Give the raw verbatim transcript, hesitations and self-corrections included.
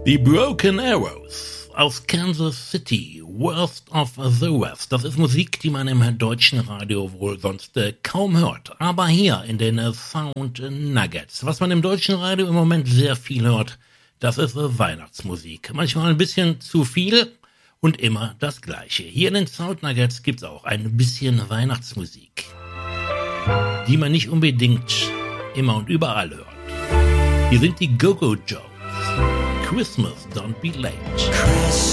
Die Broken Arrows aus Kansas City, Worst of the West. Das ist Musik, die man im deutschen Radio wohl sonst äh, kaum hört. Aber hier in den äh, Sound Nuggets, was man im deutschen Radio im Moment sehr viel hört, das ist äh, Weihnachtsmusik. Manchmal ein bisschen zu viel und immer das Gleiche. Hier in den Sound Nuggets gibt's auch ein bisschen Weihnachtsmusik, die man nicht unbedingt immer und überall hört. Hier sind die Go-Go Joes. Christmas, don't be late. Christmas.